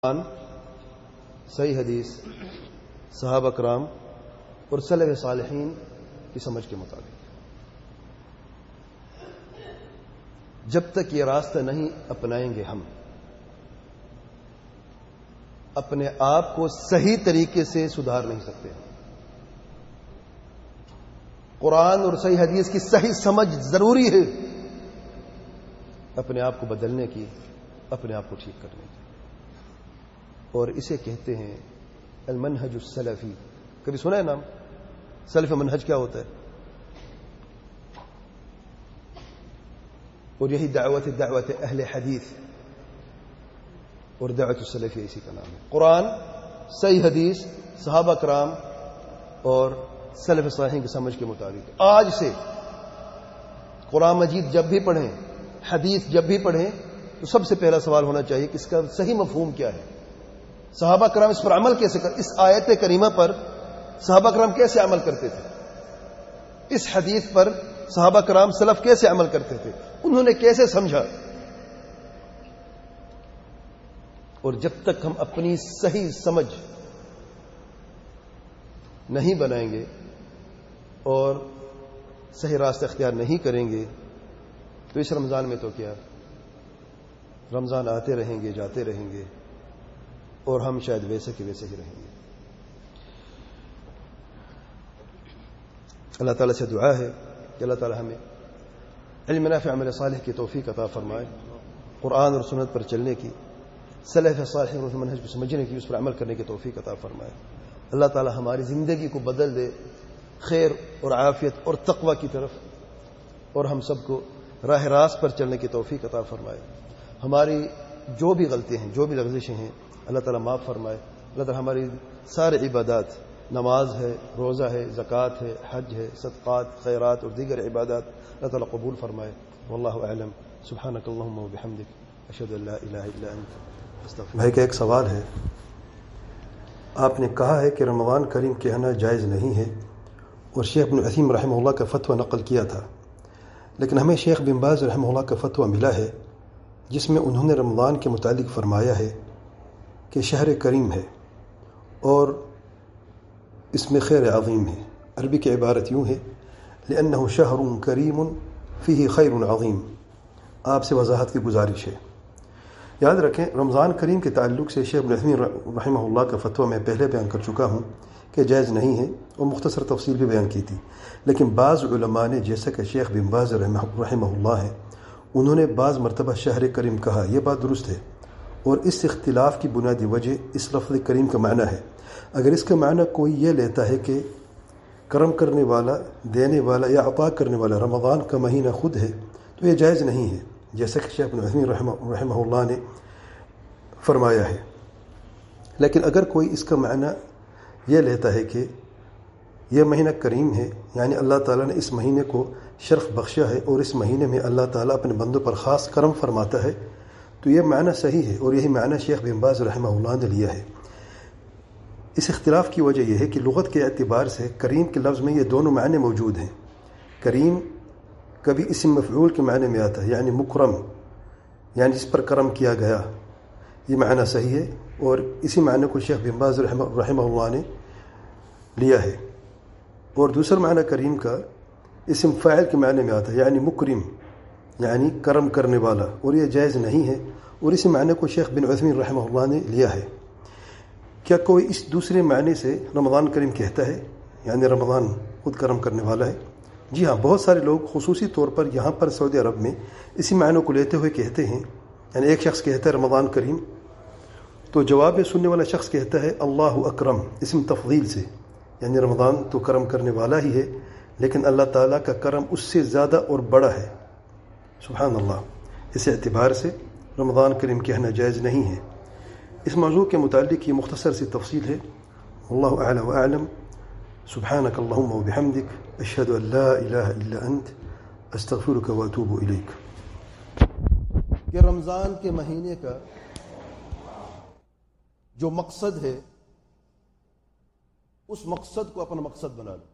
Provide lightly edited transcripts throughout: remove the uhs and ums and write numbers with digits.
قرآن، صحیح حدیث، صحابہ کرام اور سلف صالحین کی سمجھ کے مطابق جب تک یہ راستہ نہیں اپنائیں گے ہم اپنے آپ کو صحیح طریقے سے سدھار نہیں سکتے. قرآن اور صحیح حدیث کی صحیح سمجھ ضروری ہے اپنے آپ کو بدلنے کی، اپنے آپ کو ٹھیک کرنے کی. اور اسے کہتے ہیں المنہج السلفی. کبھی سنا ہے نام؟ سلف منہج کیا ہوتا ہے؟ اور یہی دعوت اہل حدیث اور دعوت السلفی اسی کا نام ہے. قرآن، صحیح حدیث، صحابہ کرام اور سلف صالحین کی سمجھ کے مطابق. آج سے قرآن مجید جب بھی پڑھیں، حدیث جب بھی پڑھیں، تو سب سے پہلا سوال ہونا چاہیے کہ اس کا صحیح مفہوم کیا ہے. صحابہ کرام اس پر عمل کیسے اس آیت کریمہ پر صحابہ کرام کیسے عمل کرتے تھے؟ اس حدیث پر صحابہ کرام سلف کیسے عمل کرتے تھے؟ انہوں نے کیسے سمجھا؟ اور جب تک ہم اپنی صحیح سمجھ نہیں بنائیں گے اور صحیح راستہ اختیار نہیں کریں گے تو اس رمضان میں تو کیا، رمضان آتے رہیں گے، جاتے رہیں گے اور ہم شاید ویسے کے ویسے ہی رہیں گے. اللہ تعالیٰ سے دعا ہے کہ اللہ تعالیٰ ہمیں علم نافع عمل صالح کی توفیق عطا فرمائے، قرآن اور سنت پر چلنے کی، سلف صالح اور منہج کو سمجھنے کی، اس پر عمل کرنے کی توفیق عطا فرمائے. اللہ تعالیٰ ہماری زندگی کو بدل دے خیر اور عافیت اور تقوی کی طرف، اور ہم سب کو راہ راست پر چلنے کی توفیق عطا فرمائے. ہماری جو بھی غلطیاں ہیں، جو بھی لغزشیں ہیں، اللہ تعالیٰ معاف فرمائے. اللہ تعالیٰ ہماری سارے عبادات، نماز ہے، روزہ ہے، زکوٰۃ ہے، حج ہے، صدقات، خیرات اور دیگر عبادات اللہ تعالیٰ قبول فرمائے. واللہ اعلم. سبحانک اللہم و بحمدک، اشہد ان لا الہ الا انت، استغفرک. بھائی کا ایک سوال ہے. آپ نے کہا ہے کہ رمضان کریم کہنا جائز نہیں ہے اور شیخ ابن عثیمین رحمہ اللہ کا فتویٰ نقل کیا تھا، لیکن ہمیں شیخ بن باز رحمہ اللہ کا فتویٰ ملا ہے جس میں انہوں نے رمضان کے متعلق فرمایا ہے کہ شہر کریم ہے اور اس میں خیر عظیم ہے. عربی کی عبارت یوں ہے لأنه شہر کریم فیہ خیر عظیم. آپ سے وضاحت کی گزارش ہے. یاد رکھیں، رمضان کریم کے تعلق سے شیخ ابن عثیمین رحمہ اللہ کا فتویٰ میں پہلے بیان کر چکا ہوں کہ جائز نہیں ہے اور مختصر تفصیل بھی بیان کی تھی. لیکن بعض علماء نے، جیسا کہ شیخ بن باز رحمہ اللہ ہے، انہوں نے بعض مرتبہ شہر کریم کہا. یہ بات درست ہے اور اس اختلاف کی بنیادی وجہ اس لفظ کریم کا معنی ہے. اگر اس کا معنی کوئی یہ لیتا ہے کہ کرم کرنے والا، دینے والا یا عطا کرنے والا رمضان کا مہینہ خود ہے تو یہ جائز نہیں ہے، جیسا کہ شیخ ابن عثیمین رحمہ اللہ نے فرمایا ہے. لیکن اگر کوئی اس کا معنی یہ لیتا ہے کہ یہ مہینہ کریم ہے، یعنی اللہ تعالیٰ نے اس مہینے کو شرف بخشا ہے اور اس مہینے میں اللہ تعالیٰ اپنے بندوں پر خاص کرم فرماتا ہے، تو یہ معنی صحیح ہے اور یہی معنی شیخ بن باز رحمہ اللہ نے لیا ہے. اس اختلاف کی وجہ یہ ہے کہ لغت کے اعتبار سے کریم کے لفظ میں یہ دونوں معنی موجود ہیں. کریم کبھی اسم مفعول کے معنی میں آتا ہے، یعنی مکرم، یعنی جس پر کرم کیا گیا. یہ معنی صحیح ہے اور اسی معنی کو شیخ بن باز رحمہ اللہ نے لیا ہے. اور دوسرا معنی کریم کا اسم فاعل کے معنی میں آتا ہے، یعنی مکرم، یعنی کرم کرنے والا، اور یہ جائز نہیں ہے اور اسی معنی کو شیخ بن عثیمین رحمہ اللہ نے لیا ہے. کیا کوئی اس دوسرے معنی سے رمضان کریم کہتا ہے، یعنی رمضان خود کرم کرنے والا ہے؟ جی ہاں، بہت سارے لوگ خصوصی طور پر یہاں پر سعودی عرب میں اسی معنی کو لیتے ہوئے کہتے ہیں. یعنی ایک شخص کہتا ہے رمضان کریم، تو جواب میں سننے والا شخص کہتا ہے اللہ اکرم، اسم تفضیل سے، یعنی رمضان تو کرم کرنے والا ہی ہے لیکن اللہ تعالیٰ کا کرم اس سے زیادہ اور بڑا ہے. سبحان اللہ. اس اعتبار سے رمضان کریم کہنا جائز نہیں ہے. اس موضوع کے متعلق یہ مختصر سی تفصیل ہے. واللہ اعلم واعلم. سبحانک اللہم وبحمدک، اشہد ان لا الہ الا انت، استغفرک واتوب الیک. کہ رمضان کے مہینے کا جو مقصد ہے اس مقصد کو اپنا مقصد بنا لو.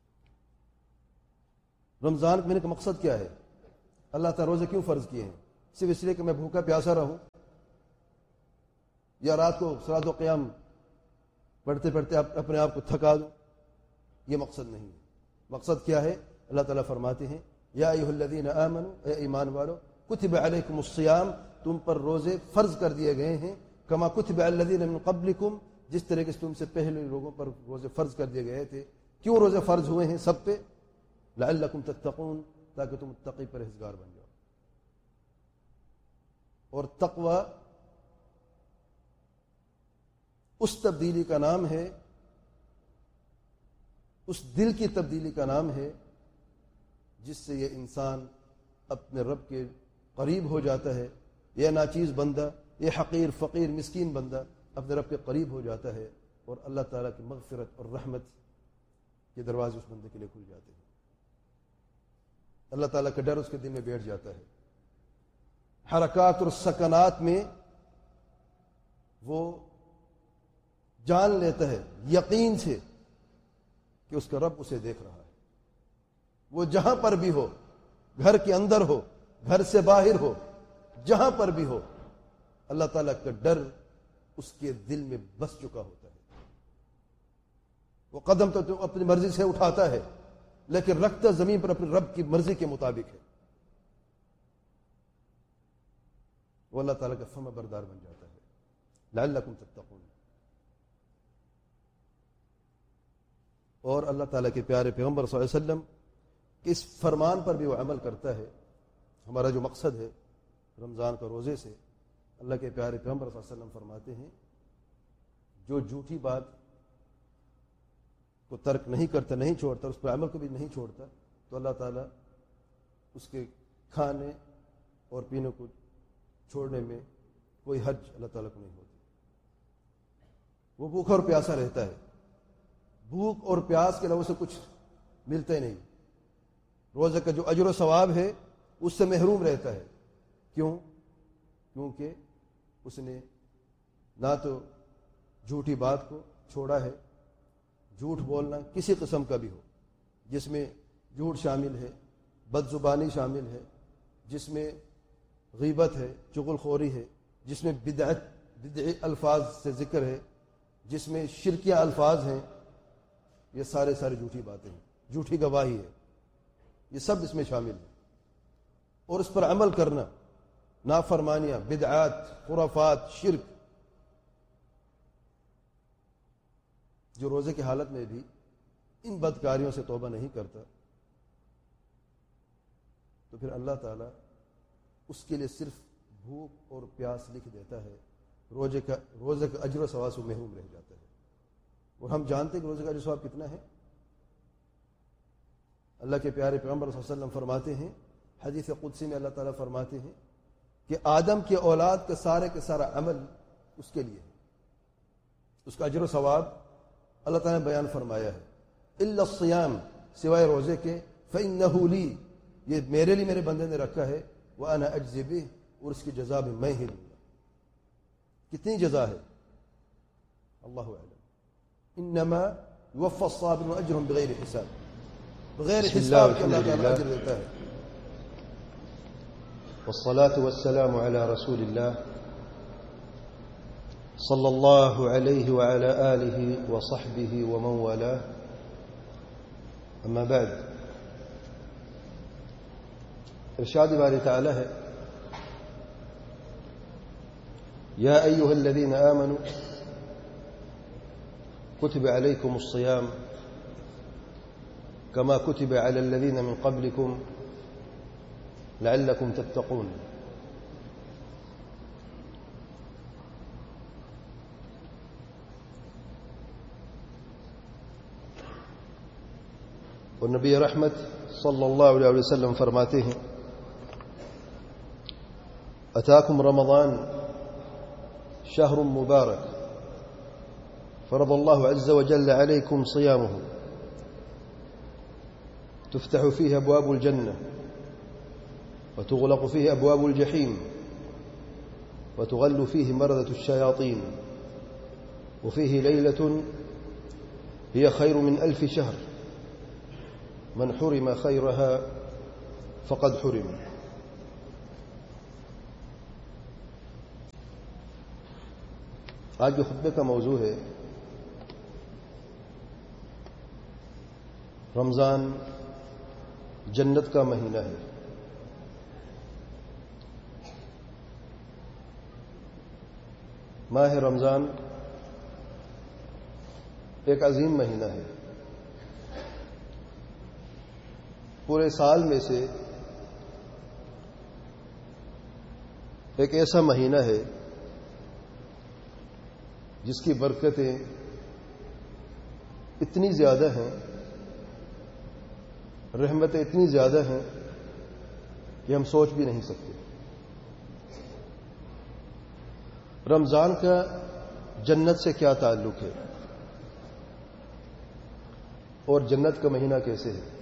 رمضان کے مہینے کا مقصد کیا ہے؟ اللہ تعالیٰ روزے کیوں فرض کیے ہیں؟ صرف اس لیے کہ میں بھوکا پیاسا رہوں یا رات کو صلاۃ و قیام پڑھتے پڑھتے اپنے آپ کو تھکا دوں، یہ مقصد نہیں ہے۔ مقصد کیا ہے؟ اللہ تعالیٰ فرماتے ہیں یا ایھا الذین آمنوا، اے ایمان والو، کتب علیکم الصیام، تم پر روزے فرض کر دیے گئے ہیں، کما کتب علی الذین من قبلکم، جس طریقے سے تم سے پہلے لوگوں پر روزے فرض کر دیے گئے تھے۔ کیوں روزے فرض ہوئے ہیں سب پہ؟ لعلکم تتقون، تاکہ تم متقی پرہیزگار بن جاؤ۔ اور تقوی اس تبدیلی کا نام ہے، اس دل کی تبدیلی کا نام ہے جس سے یہ انسان اپنے رب کے قریب ہو جاتا ہے۔ یہ ناچیز بندہ، یہ حقیر فقیر مسکین بندہ اپنے رب کے قریب ہو جاتا ہے، اور اللہ تعالیٰ کی مغفرت اور رحمت کے دروازے اس بندے کے لیے کھل جاتے ہیں۔ اللہ تعالیٰ کا ڈر اس کے دل میں بیٹھ جاتا ہے۔ حرکات اور سکنات میں وہ جان لیتا ہے یقین سے کہ اس کا رب اسے دیکھ رہا ہے۔ وہ جہاں پر بھی ہو، گھر کے اندر ہو، گھر سے باہر ہو، جہاں پر بھی ہو، اللہ تعالیٰ کا ڈر اس کے دل میں بس چکا ہوتا ہے۔ وہ قدم تو اپنی مرضی سے اٹھاتا ہے، لیکن رکھتا زمین پر اپنے رب کی مرضی کے مطابق ہے۔ وہ اللہ تعالیٰ کا فرما بردار بن جاتا ہے۔ لعلکم تتقون۔ اور اللہ تعالیٰ کے پیارے پیغمبر صلی اللہ علیہ وسلم کے اس فرمان پر بھی وہ عمل کرتا ہے۔ ہمارا جو مقصد ہے رمضان کا روزے سے، اللہ کے پیارے پیغمبر صلی اللہ علیہ وسلم فرماتے ہیں جو جھوٹی بات کو ترک نہیں کرتا، نہیں چھوڑتا، اس پر عمل کو بھی نہیں چھوڑتا، تو اللہ تعالیٰ اس کے کھانے اور پینے کو چھوڑنے میں کوئی حرج اللہ تعالیٰ کو نہیں ہوتی۔ وہ بھوکا اور پیاسا رہتا ہے، بھوک اور پیاس کے علاوہ سے کچھ ملتا ہی نہیں۔ روزے کا جو اجر و ثواب ہے اس سے محروم رہتا ہے۔ کیوں؟ کیونکہ اس نے نہ تو جھوٹی بات کو چھوڑا ہے، جھوٹ بولنا کسی قسم کا بھی ہو، جس میں جھوٹ شامل ہے، بد زبانی شامل ہے، جس میں غیبت ہے، چغل خوری ہے، جس میں بدعی الفاظ سے ذکر ہے، جس میں شرکیہ الفاظ ہیں، یہ سارے جھوٹی باتیں ہیں، جھوٹی گواہی ہے، یہ سب اس میں شامل ہے۔ اور اس پر عمل کرنا، نافرمانیاں، بدعات، خرافات، شرک، جو روزے کی حالت میں بھی ان بدکاریوں سے توبہ نہیں کرتا، تو پھر اللہ تعالیٰ اس کے لیے صرف بھوک اور پیاس لکھ دیتا ہے، روزے کا اجر و ثواب سے محروم رہ جاتا ہے۔ اور ہم جانتے ہیں کہ روزے کا اجر و ثواب کتنا ہے۔ اللہ کے پیارے پیغمبر صلی اللہ علیہ وسلم فرماتے ہیں، حدیث قدسی میں اللہ تعالیٰ فرماتے ہیں کہ آدم کے اولاد کا سارا عمل اس کے لیے ہے، اس کا اجر و ثواب اللہ تعالیٰ نے بیان فرمایا ہے۔ الا الصیام، سوائے روزے کے، فإنہ لی، یہ میرے لیے میرے بندے نے رکھا ہے، وأنا أجزي به، اور اس کی جزا بھی میں ہی دوں گا۔ کتنی جزا ہے اللہ اعلم۔ انما يوفى الصابرون اجرهم بغیر حساب، بغیر حساب کے اللہ تعالیٰ اجر دیتا ہے۔ والصلاة والسلام على رسول الله صلى الله عليه وعلى آله وصحبه ومن والاه، أما بعد، ارشاد باری تعالی ہے، یا ایها الذین آمنوا كتب عليكم الصيام كما كتب على الذين من قبلكم لعلكم تتقون۔ اور نبی رحمت صلی اللہ علیہ وسلم فرماتے ہیں، اتاکم رمضان شهر مبارك فرض الله عز وجل عليكم صيامه تفتح فيه أبواب الجنة وتغلق فيه أبواب الجحيم وتغل فيه مردة الشياطين وفيه ليلة هي خير من 1000 شهر من حرم خيرها فقد حرم۔ آج کے خطبے کا موضوع ہے رمضان جنت کا مہینہ ہے۔ ماہ رمضان ایک عظیم مہینہ ہے۔ پورے سال میں سے ایک ایسا مہینہ ہے جس کی برکتیں اتنی زیادہ ہیں، رحمتیں اتنی زیادہ ہیں کہ ہم سوچ بھی نہیں سکتے۔ رمضان کا جنت سے کیا تعلق ہے اور جنت کا مہینہ کیسے ہے،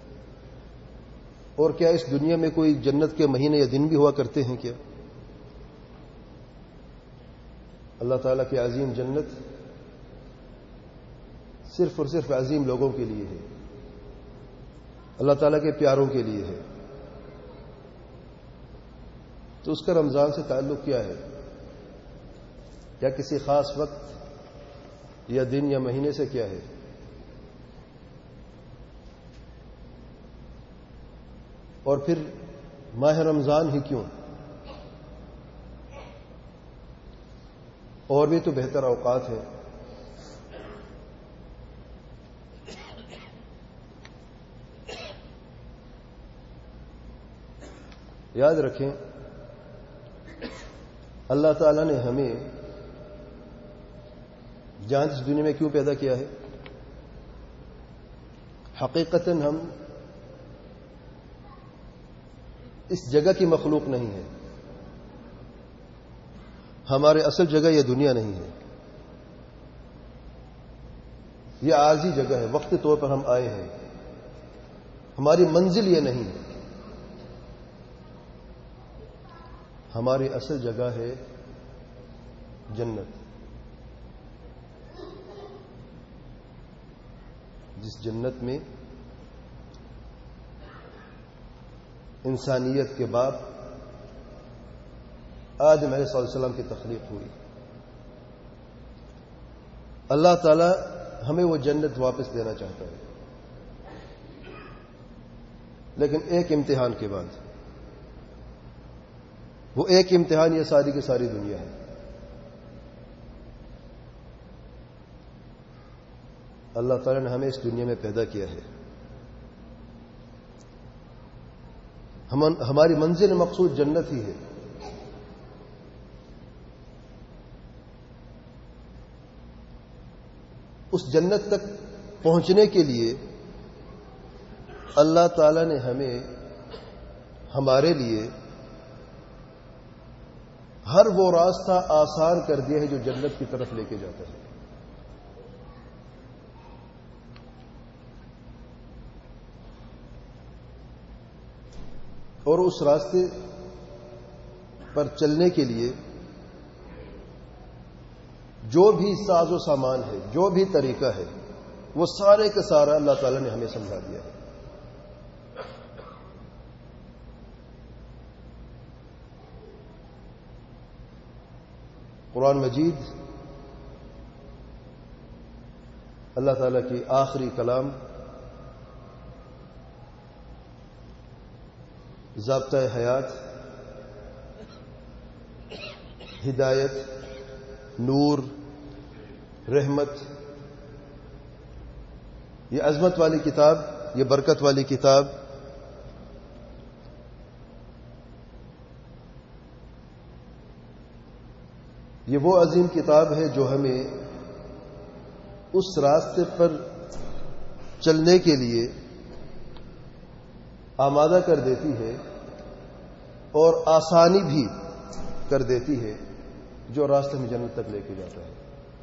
اور کیا اس دنیا میں کوئی جنت کے مہینے یا دن بھی ہوا کرتے ہیں کیا؟ اللہ تعالیٰ کی عظیم جنت صرف اور صرف عظیم لوگوں کے لیے ہے، اللہ تعالیٰ کے پیاروں کے لیے ہے۔ تو اس کا رمضان سے تعلق کیا ہے؟ یا کسی خاص وقت یا دن یا مہینے سے کیا ہے؟ اور پھر ماہ رمضان ہی کیوں؟ اور بھی تو بہتر اوقات ہیں۔ یاد رکھیں، اللہ تعالیٰ نے ہمیں جان اس دنیا میں کیوں پیدا کیا ہے؟ حقیقتاً ہم اس جگہ کی مخلوق نہیں ہے، ہمارے اصل جگہ یہ دنیا نہیں ہے، یہ عارضی جگہ ہے، وقتی طور پر ہم آئے ہیں، ہماری منزل یہ نہیں ہے۔ ہماری اصل جگہ ہے جنت، جس جنت میں انسانیت کے باپ آدم علیہ السلام کی تخلیق ہوئی۔ اللہ تعالی ہمیں وہ جنت واپس دینا چاہتا ہے، لیکن ایک امتحان کے بعد۔ وہ ایک امتحان یہ ساری کی ساری دنیا ہے۔ اللہ تعالی نے ہمیں اس دنیا میں پیدا کیا ہے، ہماری منزل مقصود جنت ہی ہے۔ اس جنت تک پہنچنے کے لیے اللہ تعالی نے ہمیں، ہمارے لیے ہر وہ راستہ آسان کر دیا ہے جو جنت کی طرف لے کے جاتا ہے۔ اور اس راستے پر چلنے کے لیے جو بھی ساز و سامان ہے، جو بھی طریقہ ہے، وہ سارے کا سارا اللہ تعالی نے ہمیں سمجھا دیا ہے۔ قرآن مجید اللہ تعالیٰ کی آخری کلام، ضابطہ حیات، ہدایت، نور، رحمت، یہ عظمت والی کتاب، یہ برکت والی کتاب یہ وہ عظیم کتاب ہے جو ہمیں اس راستے پر چلنے کے لیے آمادہ کر دیتی ہے اور آسانی بھی کر دیتی ہے، جو راستے میں جنت تک لے کے جاتا ہے۔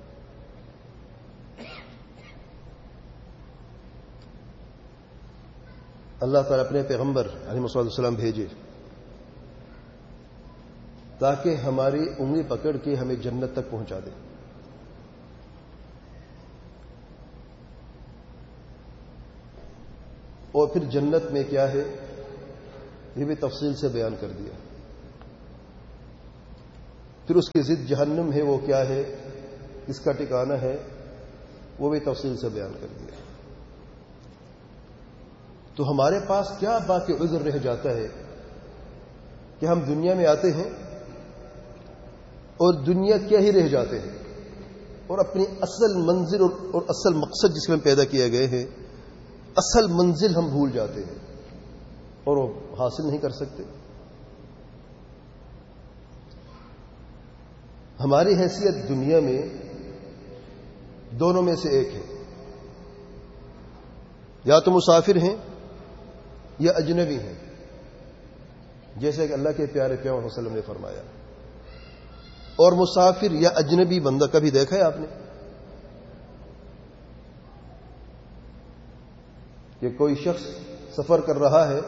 اللہ تعالیٰ اپنے پیغمبر علیہ الصلوۃ والسلام بھیجے تاکہ ہماری انگلی پکڑ کے ہمیں جنت تک پہنچا دے۔ اور پھر جنت میں کیا ہے یہ بھی تفصیل سے بیان کر دیا۔ پھر اس کی ضد جہنم ہے، وہ کیا ہے کس کا ٹھکانہ ہے وہ بھی تفصیل سے بیان کر دیا. تو ہمارے پاس کیا باقی عذر رہ جاتا ہے کہ ہم دنیا میں آتے ہیں اور دنیا کیا ہی رہ جاتے ہیں اور اپنی اصل منزل اور اصل مقصد جس میں پیدا کیے گئے ہیں اصل منزل ہم بھول جاتے ہیں اور وہ حاصل نہیں کر سکتے. ہماری حیثیت دنیا میں دونوں میں سے ایک ہے، یا تو مسافر ہیں یا اجنبی ہیں، جیسے کہ اللہ کے پیارے پیغمبر صلی اللہ علیہ وسلم نے فرمایا. اور مسافر یا اجنبی بندہ کبھی دیکھا ہے آپ نے کہ کوئی شخص سفر کر رہا ہے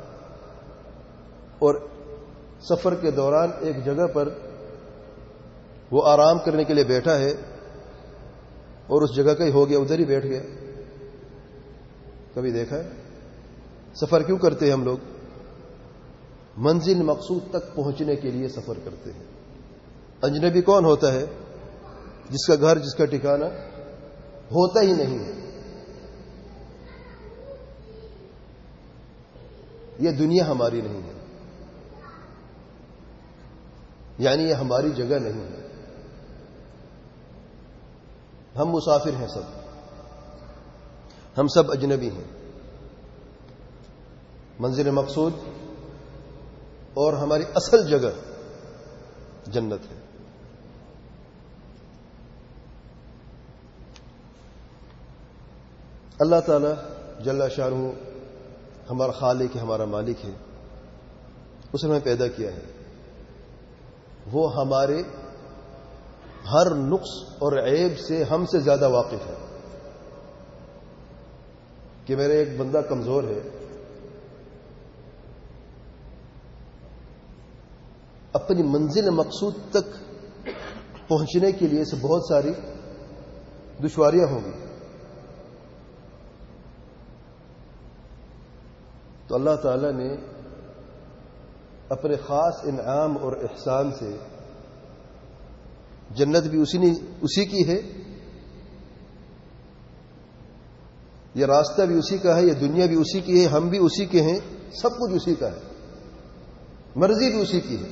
اور سفر کے دوران ایک جگہ پر وہ آرام کرنے کے لیے بیٹھا ہے اور اس جگہ کا ہی ہو گیا، ادھر ہی بیٹھ گیا؟ کبھی دیکھا ہے؟ سفر کیوں کرتے ہیں ہم لوگ؟ منزل مقصود تک پہنچنے کے لیے سفر کرتے ہیں. اجنبی کون ہوتا ہے؟ جس کا گھر، جس کا ٹھکانہ ہوتا ہی نہیں ہے. یہ دنیا ہماری نہیں ہے، یعنی یہ ہماری جگہ نہیں ہے. ہم مسافر ہیں، ہم سب اجنبی ہیں. منزل مقصود اور ہماری اصل جگہ جنت ہے. اللہ تعالی جل شانہ ہمارا خالق ہے، ہمارا مالک ہے. اس نے ہمیں پیدا کیا ہے. وہ ہمارے ہر نقص اور عیب سے ہم سے زیادہ واقف ہے. کہ میرا ایک بندہ کمزور ہے، اپنی منزل مقصود تک پہنچنے کے لیے اسے بہت ساری دشواریاں ہوں گی. تو اللہ تعالی نے اپنے خاص انعام اور احسان سے جنت بھی اسی کی ہے، یہ راستہ بھی اسی کا ہے، یہ دنیا بھی اسی کی ہے، ہم بھی اسی کے ہیں، سب کچھ اسی کا ہے، مرضی بھی اسی کی ہے.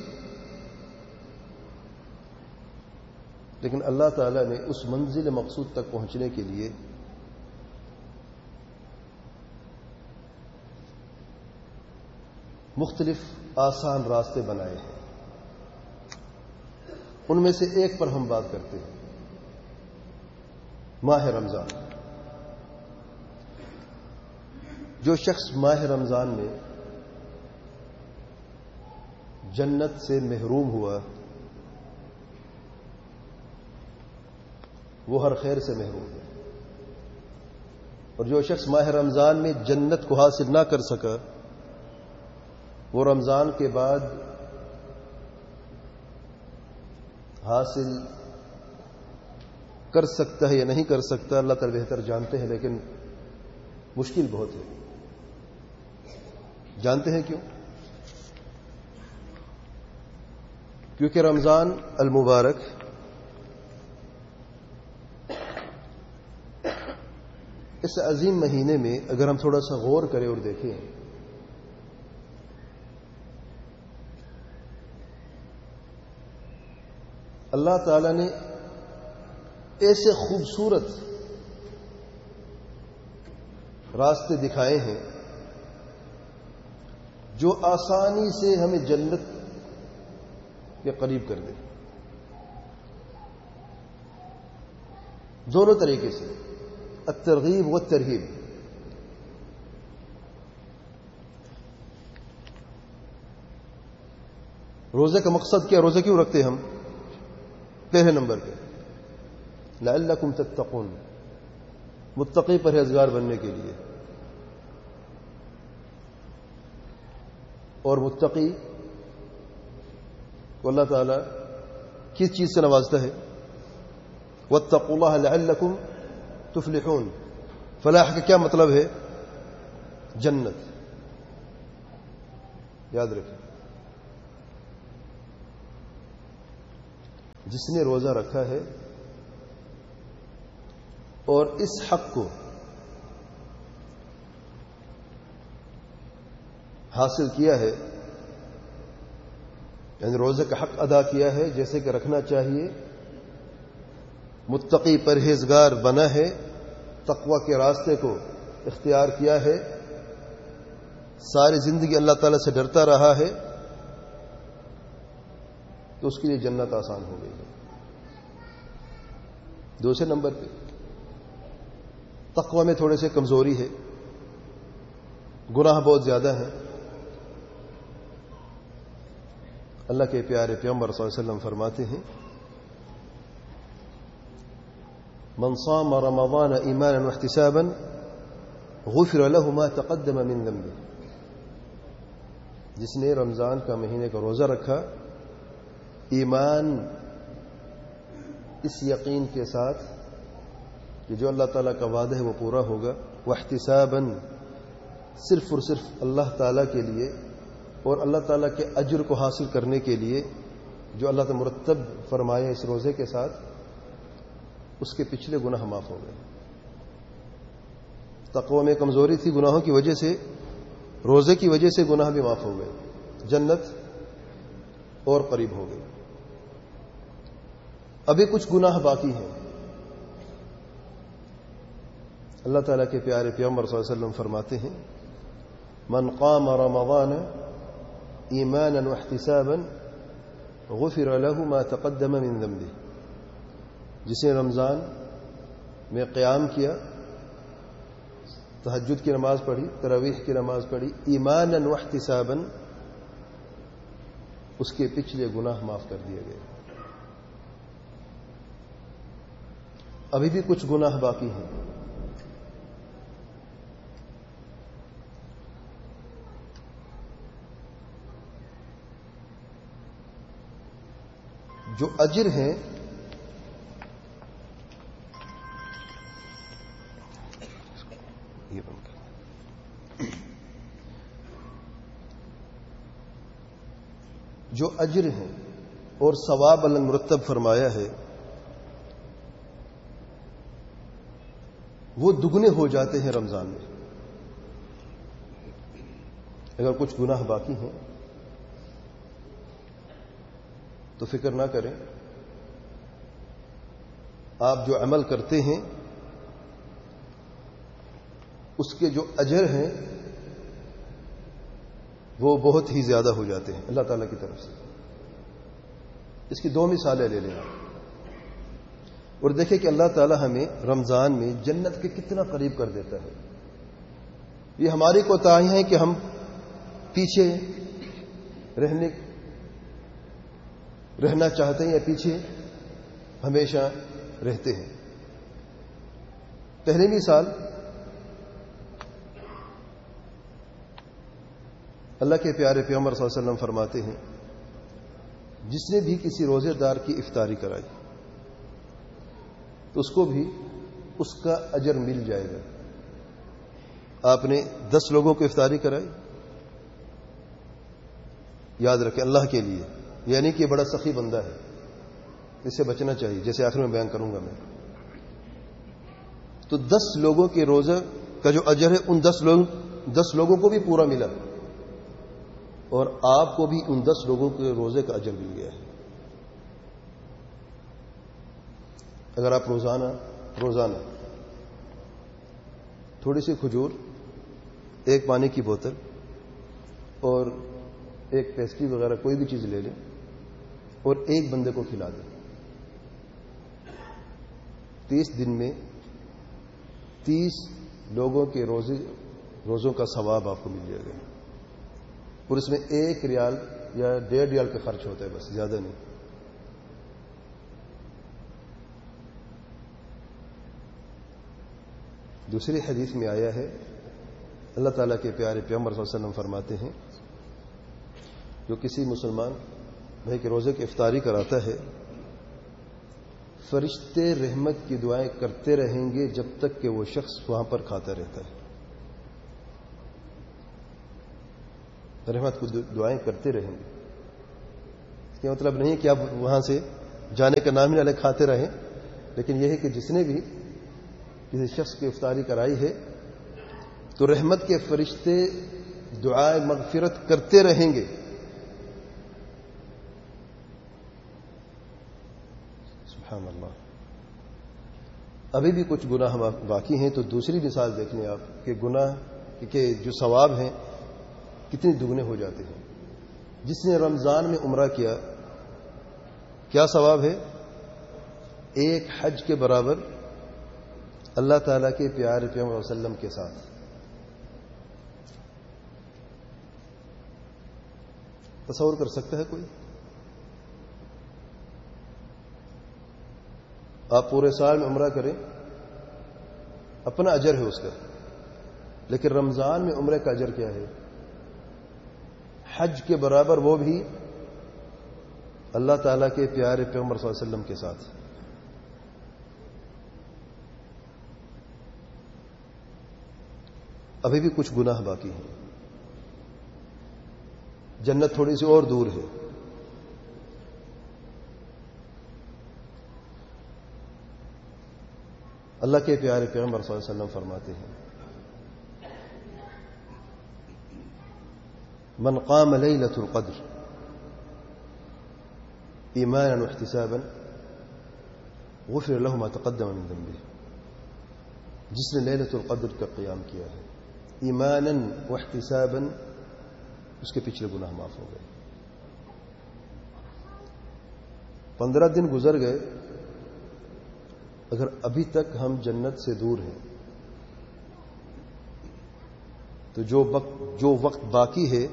لیکن اللہ تعالی نے اس منزل مقصود تک پہنچنے کے لیے مختلف آسان راستے بنائے ہیں. ان میں سے ایک پر ہم بات کرتے ہیں، ماہ رمضان. جو شخص ماہ رمضان میں جنت سے محروم ہوا وہ ہر خیر سے محروم ہے. اور جو شخص ماہ رمضان میں جنت کو حاصل نہ کر سکا وہ رمضان کے بعد حاصل کر سکتا ہے یا نہیں کر سکتا اللہ تعالی بہتر جانتے ہیں، لیکن مشکل بہت ہے. جانتے ہیں کیوں؟ کیونکہ رمضان المبارک اس عظیم مہینے میں اگر ہم تھوڑا سا غور کریں اور دیکھیں اللہ تعالی نے ایسے خوبصورت راستے دکھائے ہیں جو آسانی سے ہمیں جنت کے قریب کر دیں. دونوں طریقے سے، الترغیب والترہیب. روزے کا مقصد کیا؟ روزے کیوں رکھتے ہم؟ پہلے نمبر پہ لعلکم تتقون، متقی پرہیزگار بننے کے لیے. اور متقی کو اللہ تعالیٰ کس چیز سے نوازتا ہے؟ واتقوا اللہ لعلکم تفلحون. فلاح کا کیا مطلب ہے؟ جنت. یاد رکھیں، جس نے روزہ رکھا ہے اور اس حق کو حاصل کیا ہے، یعنی روزے کا حق ادا کیا ہے جیسے کہ رکھنا چاہیے، متقی پرہیزگار بنا ہے، تقوی کے راستے کو اختیار کیا ہے، ساری زندگی اللہ تعالی سے ڈرتا رہا ہے، تو اس کے لیے جنت آسان ہو گئی ہے۔ دوسرے نمبر پہ تقوی میں تھوڑے سے کمزوری ہے، گناہ بہت زیادہ ہیں۔ اللہ کے پیارے پیغمبر صلی اللہ علیہ وسلم فرماتے ہیں، من صام رمضان ایمانا واحتسابا غفر له ما تقدم من ذنبه، جس نے رمضان کا مہینے کا روزہ رکھا ایمان اس یقین کے ساتھ کہ جو اللہ تعالیٰ کا وعدہ ہے وہ پورا ہوگا، واحتسابا صرف اور صرف اللہ تعالیٰ کے لیے اور اللہ تعالیٰ کے اجر کو حاصل کرنے کے لیے جو اللہ تعالیٰ مرتب فرمایا اس روزے کے ساتھ، اس کے پچھلے گناہ معاف ہو گئے۔ تقوی میں کمزوری تھی، گناہوں کی وجہ سے، روزے کی وجہ سے گناہ بھی معاف ہو گئے، جنت اور قریب ہو گئی۔ ابھی کچھ گناہ باقی ہیں۔ اللہ تعالیٰ کے پیارے پیغمبر صلی اللہ علیہ وسلم فرماتے ہیں، من قام رمضان ایمانا واحتسابا غفر له ما تقدم من ذنبه، جس نے رمضان میں قیام کیا، تہجد کی نماز پڑھی، تراویح کی نماز پڑھی، ایمانا واحتسابا، اس کے پچھلے گناہ معاف کر دیے گئے۔ ابھی بھی کچھ گناہ باقی ہیں۔ جو اجر ہیں جو اجر ہیں اور ثواب اللہ مرتب فرمایا ہے وہ دگنے ہو جاتے ہیں رمضان میں۔ اگر کچھ گناہ باقی ہیں تو فکر نہ کریں، آپ جو عمل کرتے ہیں اس کے جو اجر ہیں وہ بہت ہی زیادہ ہو جاتے ہیں اللہ تعالیٰ کی طرف سے۔ اس کی دو مثالیں لے لیں اور دیکھیں کہ اللہ تعالیٰ ہمیں رمضان میں جنت کے کتنا قریب کر دیتا ہے۔ یہ ہماری کوتاہی ہے کہ ہم پیچھے رہنا چاہتے ہیں یا پیچھے ہمیشہ رہتے ہیں۔ پہلی مثال، اللہ کے پیارے پیغمبر صلی اللہ علیہ وسلم فرماتے ہیں، جس نے بھی کسی روزے دار کی افطاری کرائی تو اس کو بھی اس کا اجر مل جائے گا۔ آپ نے 10 لوگوں کو افطاری کرائی، یاد رکھیں اللہ کے لیے، یعنی کہ بڑا سخی بندہ ہے، اس سے بچنا چاہیے، جیسے آخر میں بیان کروں گا میں۔ تو 10 لوگوں کے روزہ کا جو اجر ہے ان 10 لوگوں کو بھی پورا ملا اور آپ کو بھی ان 10 لوگوں کے روزے کا اجر مل گیا ہے۔ اگر آپ روزانہ تھوڑی سی کھجور، ایک پانی کی بوتل اور ایک پیسٹری وغیرہ کوئی بھی چیز لے لیں اور ایک بندے کو کھلا دیں، 30 دن میں 30 لوگوں کے روزوں کا ثواب آپ کو مل جائے گا، اور اس میں 1 ریال یا 1.5 ریال کا خرچ ہوتا ہے، بس زیادہ نہیں۔ دوسری حدیث میں آیا ہے، اللہ تعالیٰ کے پیارے پیغمبر صلی اللہ علیہ وسلم فرماتے ہیں، جو کسی مسلمان بھائی کے روزے کی افطاری کراتا ہے، فرشتے رحمت کی دعائیں کرتے رہیں گے جب تک کہ وہ شخص وہاں پر کھاتا رہتا ہے۔ رحمت کو دعائیں کرتے رہیں گے، اس کا مطلب نہیں کہ آپ وہاں سے جانے کا نام ہی نہ لے کھاتے رہیں، لیکن یہ ہے کہ جس نے بھی کسی شخص کی افطاری کرائی ہے تو رحمت کے فرشتے دعائے مغفرت کرتے رہیں گے. سبحان اللہ. ابھی بھی کچھ گناہ باقی ہیں تو دوسری مثال دیکھ لیں آپ کہ گناہ کہ جو ثواب ہیں کتنے دگنے ہو جاتے ہیں. جس نے رمضان میں عمرہ کیا کیا ثواب ہے؟ ایک حج کے برابر اللہ تعالیٰ کے پیارے پیغمبر صلی اللہ علیہ وسلم کے ساتھ. تصور کر سکتا ہے کوئی؟ آپ پورے سال میں عمرہ کریں، اپنا اجر ہے اس کا، لیکن رمضان میں عمرے کا اجر کیا ہے؟ حج کے برابر، وہ بھی اللہ تعالیٰ کے پیارے پیغمبر صلی اللہ علیہ وسلم کے ساتھ. ابھی بھی کچھ گناہ باقی ہیں. جنت تھوڑی سی اور دور ہے. اللہ کے پیارے پیغمبر صلی اللہ علیہ وسلم فرماتے ہیں من قام لیلۃ القدر ایمانا واحتسابا غفر له ما تقدم من ذنبه. جس نے لیلۃ القدر کا قیام کیا ہے ایمانا واحتسابا، اس کے پچھلے گناہ معاف ہو گئے. 15 دن گزر گئے، اگر ابھی تک ہم جنت سے دور ہیں تو جو وقت باقی ہے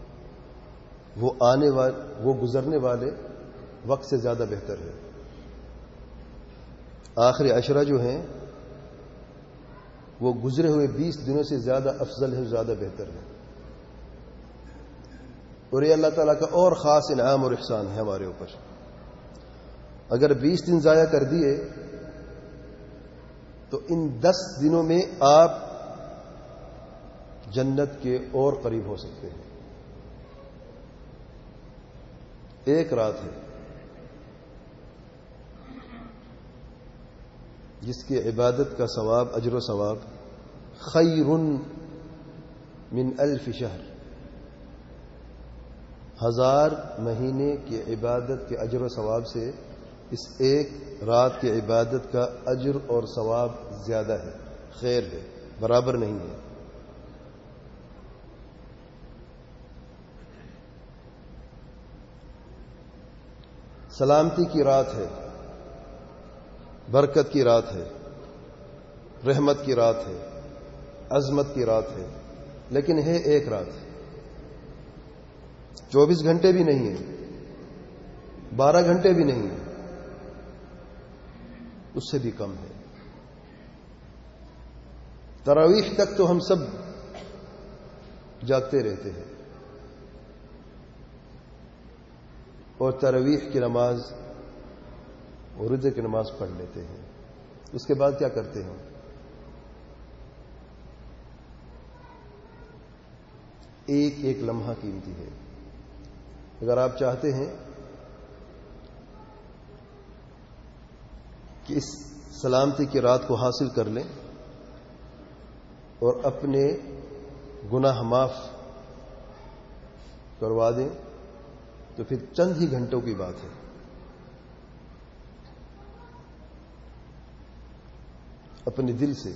وہ گزرنے والے وقت سے زیادہ بہتر ہے. آخری عشرہ جو ہیں وہ گزرے ہوئے 20 دنوں سے زیادہ افضل ہے، زیادہ بہتر ہے. اور یہ اللہ تعالیٰ کا اور خاص انعام اور احسان ہے ہمارے اوپر. اگر 20 دن ضائع کر دیے تو ان 10 دنوں میں آپ جنت کے اور قریب ہو سکتے ہیں. ایک رات ہے جس کی عبادت کا ثواب، اجر و ثواب خیر من 1000 شہر، 1000 مہینے کی عبادت کے اجر و ثواب سے اس ایک رات کی عبادت کا اجر اور ثواب زیادہ ہے، خیر ہے، برابر نہیں ہے. سلامتی کی رات ہے، برکت کی رات ہے، رحمت کی رات ہے، عظمت کی رات ہے، لیکن ہے ایک رات. 24 گھنٹے بھی نہیں ہے، 12 گھنٹے بھی نہیں ہے، اس سے بھی کم ہے. تراویح تک تو ہم سب جاگتے رہتے ہیں اور تراویح کی نماز اور رجے کی نماز پڑھ لیتے ہیں. اس کے بعد کیا کرتے ہیں؟ ایک ایک لمحہ قیمتی ہے. اگر آپ چاہتے ہیں کہ اس سلامتی کی رات کو حاصل کر لیں اور اپنے گناہ معاف کروا دیں تو پھر چند ہی گھنٹوں کی بات ہے. اپنے دل سے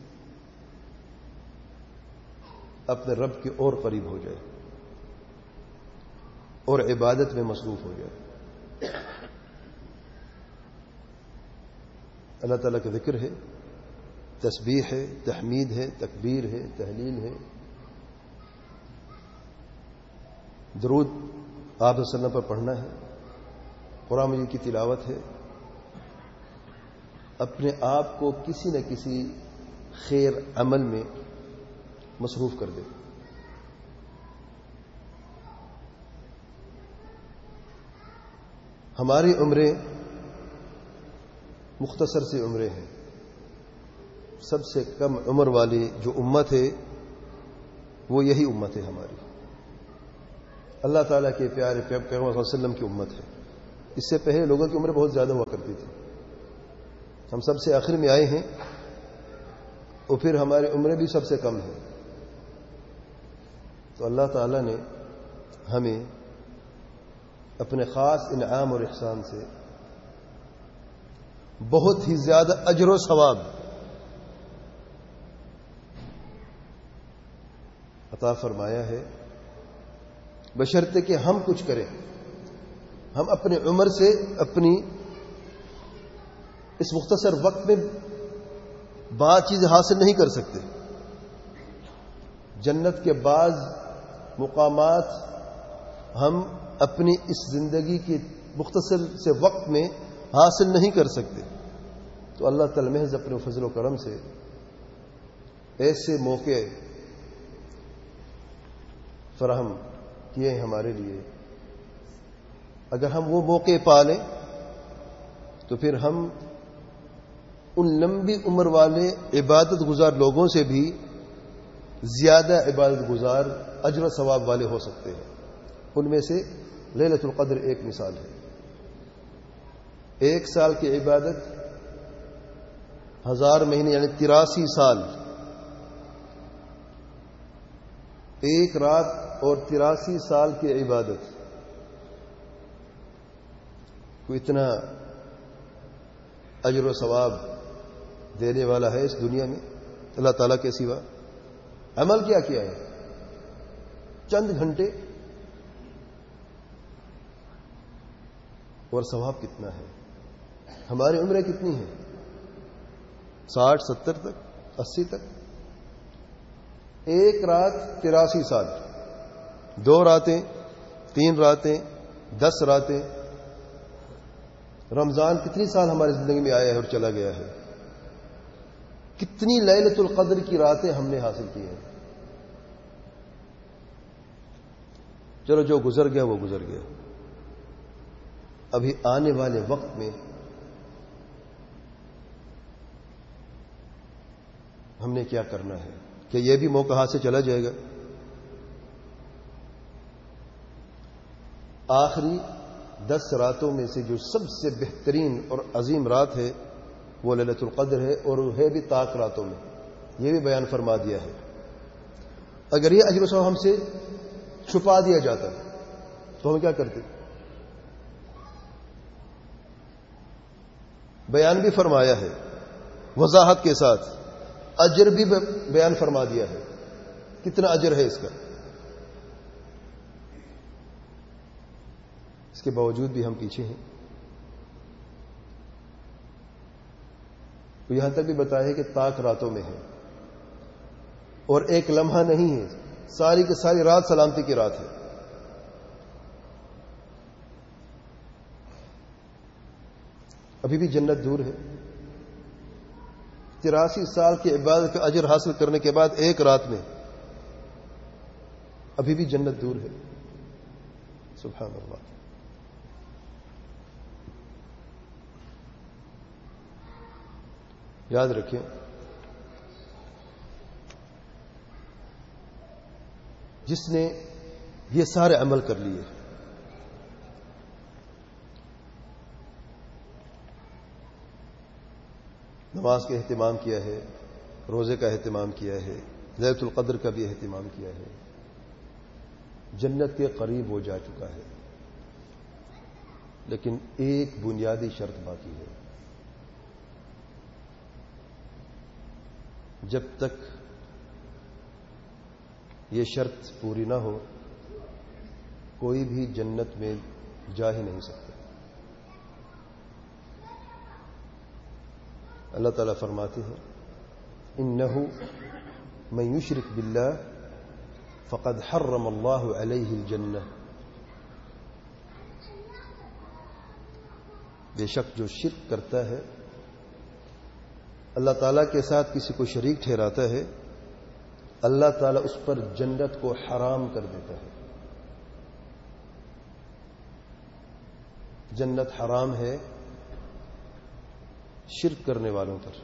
اپنے رب کے اور قریب ہو جائے اور عبادت میں مصروف ہو جائے. اللہ تعالیٰ کا ذکر ہے، تسبیح ہے، تحمید ہے، تکبیر ہے، تحلیل ہے، درود آپ صلی اللہ علیہ وسلم پر پڑھنا ہے، قرآن مجید کی تلاوت ہے. اپنے آپ کو کسی نہ کسی خیر عمل میں مصروف کر دے. ہماری عمریں مختصر سی عمریں ہیں. سب سے کم عمر والی جو امت ہے وہ یہی امت ہے ہماری. اللہ تعالیٰ کے پیارے پیغمبر صلی اللہ علیہ وسلم کی امت ہے. اس سے پہلے لوگوں کی عمریں بہت زیادہ ہوا کرتی تھی. ہم سب سے آخر میں آئے ہیں اور پھر ہماری عمریں بھی سب سے کم ہیں. تو اللہ تعالیٰ نے ہمیں اپنے خاص انعام اور احسان سے بہت ہی زیادہ اجر و ثواب عطا فرمایا ہے، بشرطے کہ ہم کچھ کریں. ہم اپنے عمر سے اپنی اس مختصر وقت میں بعض چیزیں حاصل نہیں کر سکتے. جنت کے بعض مقامات ہم اپنی اس زندگی کے مختصر سے وقت میں حاصل نہیں کر سکتے. تو اللہ تعالی محض اپنے فضل و کرم سے ایسے موقع فراہم کیے ہیں ہمارے لیے. اگر ہم وہ موقع پا لیں تو پھر ہم ان لمبی عمر والے عبادت گزار لوگوں سے بھی زیادہ عبادت گزار اجر و ثواب والے ہو سکتے ہیں. ان میں سے لیلۃ القدر ایک مثال ہے. 1 سال کی عبادت 1000 مہینے یعنی 83 سال، 1 رات اور 83 سال کی عبادت کو اتنا اجر و ثواب دینے والا ہے اس دنیا میں اللہ تعالیٰ کے سوا. عمل کیا ہے؟ چند گھنٹے، اور ثواب کتنا ہے. ہماری عمریں کتنی ہیں؟ 60 70 تک، 80 تک. 1 رات 83 سال، 2 راتیں، 3 راتیں، 10 راتیں. رمضان کتنی سال ہماری زندگی میں آیا ہے اور چلا گیا ہے. کتنی لیلۃ القدر کی راتیں ہم نے حاصل کی ہیں. چلو جو گزر گیا وہ گزر گیا. ابھی آنے والے وقت میں ہم نے کیا کرنا ہے کہ یہ بھی موقع ہاتھ سے چلا جائے گا. آخری 10 راتوں میں سے جو سب سے بہترین اور عظیم رات ہے وہ لیلۃ القدر ہے، اور ہے بھی طاق راتوں میں. یہ بھی بیان فرما دیا ہے. اگر یہ اجر و ثواب ہم سے چھپا دیا جاتا تو ہم کیا کرتے؟ بیان بھی فرمایا ہے وضاحت کے ساتھ، اجر بھی بیان فرما دیا ہے. کتنا اجر ہے اس کا. اس کے باوجود بھی ہم پیچھے ہیں. تو یہاں تک بھی بتایا ہے کہ طاق راتوں میں ہے، اور ایک لمحہ نہیں ہے، ساری کی ساری رات سلامتی کی رات ہے. ابھی بھی جنت دور ہے. 83 سال کی عبادت کا اجر حاصل کرنے کے بعد 1 رات میں ابھی بھی جنت دور ہے. سبحان اللہ. یاد رکھیں، جس نے یہ سارے عمل کر لیے، نماز کا اہتمام کیا ہے، روزے کا اہتمام کیا ہے، لیلۃ القدر کا بھی اہتمام کیا ہے، جنت کے قریب ہو جا چکا ہے. لیکن ایک بنیادی شرط باقی ہے. جب تک یہ شرط پوری نہ ہو کوئی بھی جنت میں جا ہی نہیں سکتا. اللہ تعالیٰ فرماتے ہیں انہ من یشرک باللہ فقد حرم اللہ علیہ الجنہ. بے شک جو شرک کرتا ہے، اللہ تعالیٰ کے ساتھ کسی کو شریک ٹھہراتا ہے، اللہ تعالیٰ اس پر جنت کو حرام کر دیتا ہے. جنت حرام ہے شرک کرنے والوں پر.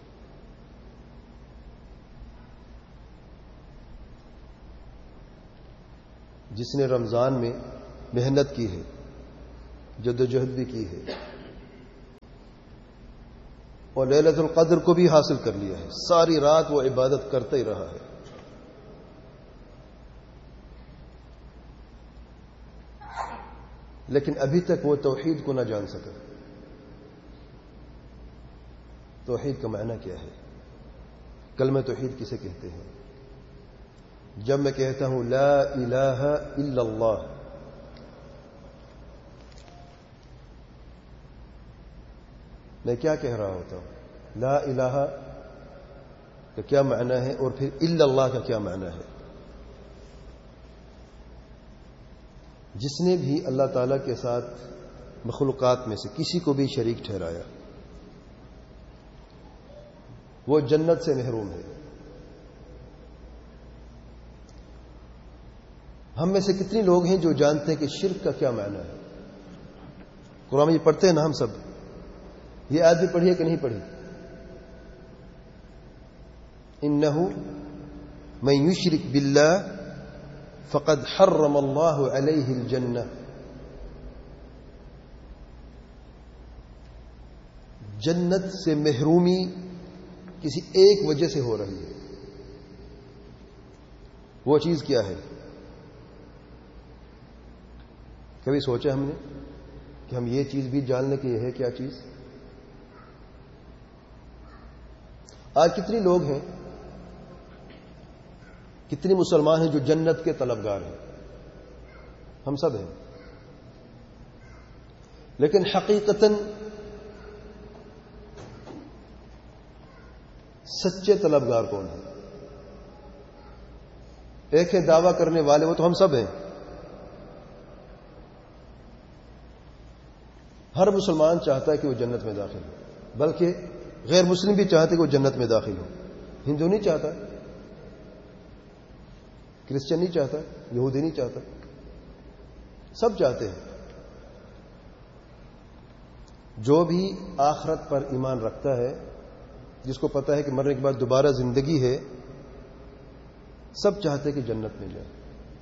جس نے رمضان میں محنت کی ہے، جدوجہد بھی کی ہے، اور لیلۃ القدر کو بھی حاصل کر لیا ہے. ساری رات وہ عبادت کرتا ہی رہا ہے. لیکن ابھی تک وہ توحید کو نہ جان سکا. توحید کا معنی کیا ہے؟ کلمہ توحید کسے کہتے ہیں؟ جب میں کہتا ہوں لا الہ الا اللہ، میں کیا کہہ رہا ہوتا ہوں؟ لا الہ کا کیا معنی ہے اور پھر الا اللہ کا کیا معنی ہے؟ جس نے بھی اللہ تعالی کے ساتھ مخلوقات میں سے کسی کو بھی شریک ٹھہرایا وہ جنت سے محروم ہے. ہم میں سے کتنے لوگ ہیں جو جانتے ہیں کہ شرک کا کیا معنی ہے؟ قرآن میں یہ پڑھتے ہیں نا ہم سب. یہ آیت بھی پڑھی ہے کہ نہیں پڑھی؟ انہ من یشرک باللہ فقد حرم اللہ علیہ الجنہ. جنت سے محرومی کسی ایک وجہ سے ہو رہی ہے. وہ چیز کیا ہے؟ کبھی سوچا ہم نے کہ ہم یہ چیز بھی جاننے کی ہے کیا چیز؟ آج کتنے لوگ ہیں، کتنے مسلمان ہیں جو جنت کے طلبگار ہیں؟ ہم سب ہیں. لیکن حقیقتاً سچے طلبگار کون ہیں؟ ایک ہے دعویٰ کرنے والے، وہ تو ہم سب ہیں. ہر مسلمان چاہتا ہے کہ وہ جنت میں داخل ہو، بلکہ غیر مسلم بھی چاہتے کہ وہ جنت میں داخل ہو. ہندو نہیں چاہتا، کرسچن نہیں چاہتا، یہودی نہیں چاہتا، سب چاہتے ہیں. جو بھی آخرت پر ایمان رکھتا ہے، جس کو پتا ہے کہ مرنے کے بعد دوبارہ زندگی ہے، سب چاہتے ہیں کہ جنت میں جائے.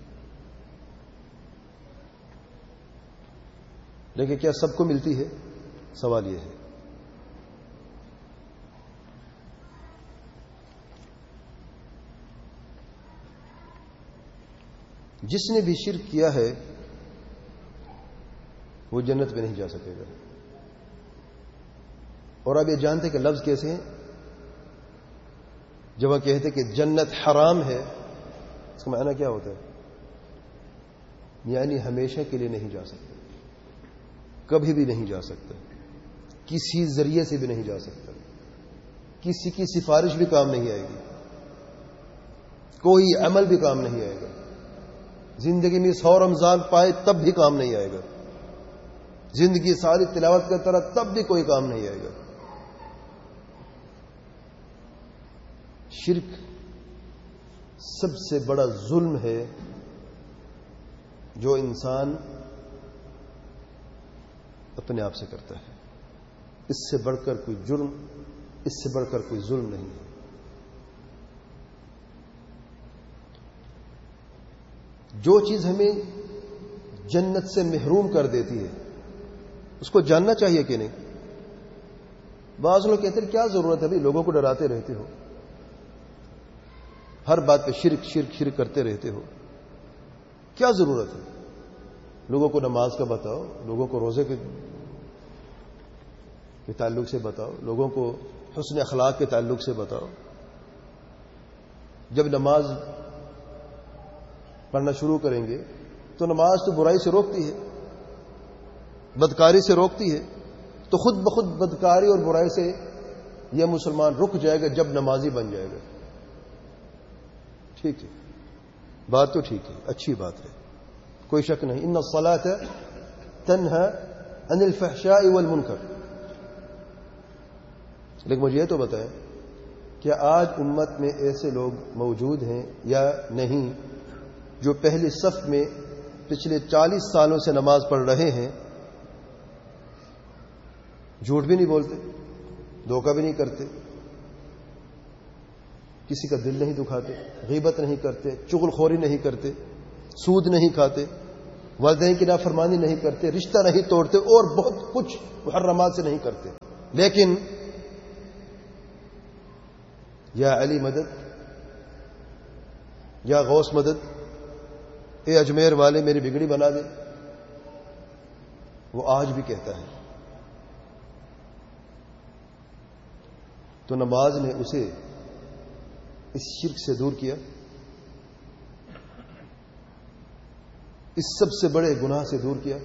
لیکن کیا سب کو ملتی ہے؟ سوال یہ ہے. جس نے بھی شرک کیا ہے وہ جنت میں نہیں جا سکے گا. اور آپ یہ جانتے ہیں کہ لفظ کیسے ہیں؟ جب وہ کہتے کہ جنت حرام ہے، اس کا معنی کیا ہوتا ہے؟ یعنی ہمیشہ کے لیے نہیں جا سکتا، کبھی بھی نہیں جا سکتا، کسی ذریعے سے بھی نہیں جا سکتا، کسی کی سفارش بھی کام نہیں آئے گی، کوئی عمل بھی کام نہیں آئے گا. زندگی میں 100 رمضان پائے تب بھی کام نہیں آئے گا، زندگی ساری تلاوت کرتا رہا تب بھی کوئی کام نہیں آئے گا. شرک سب سے بڑا ظلم ہے جو انسان اپنے آپ سے کرتا ہے. اس سے بڑھ کر کوئی جرم، اس سے بڑھ کر کوئی ظلم نہیں ہے. جو چیز ہمیں جنت سے محروم کر دیتی ہے اس کو جاننا چاہیے کہ نہیں؟ بعض لوگ کہتے ہیں کیا ضرورت ہے بھائی، لوگوں کو ڈراتے رہتے ہو، ہر بات پہ شرک شرک شرک کرتے رہتے ہو، کیا ضرورت ہے؟ لوگوں کو نماز کا بتاؤ، لوگوں کو روزے کے تعلق سے بتاؤ، لوگوں کو حسن اخلاق کے تعلق سے بتاؤ. جب نماز پڑھنا شروع کریں گے تو نماز تو برائی سے روکتی ہے، بدکاری سے روکتی ہے، تو خود بخود بدکاری اور برائی سے یہ مسلمان رک جائے گا جب نمازی بن جائے گا. ٹھیک ہے، بات تو ٹھیک ہے، اچھی بات ہے، کوئی شک نہیں. ان الصلاۃ تنہی عن الفحشاء والمنکر. لیکن مجھے یہ تو بتائیں کیا آج امت میں ایسے لوگ موجود ہیں یا نہیں جو پہلی صف میں پچھلے 40 سالوں سے نماز پڑھ رہے ہیں، جھوٹ بھی نہیں بولتے، دھوکہ بھی نہیں کرتے، کسی کا دل نہیں دکھاتے، غیبت نہیں کرتے، چغل خوری نہیں کرتے، سود نہیں کھاتے، والدین کی نافرمانی نہیں کرتے، رشتہ نہیں توڑتے، اور بہت کچھ محرمات سے نہیں کرتے، لیکن یا علی مدد، یا غوث مدد، اے اجمیر والے میری بگڑی بنا دے، وہ آج بھی کہتا ہے. تو نماز نے اسے اس شرک سے دور کیا، اس سب سے بڑے گناہ سے دور کیا.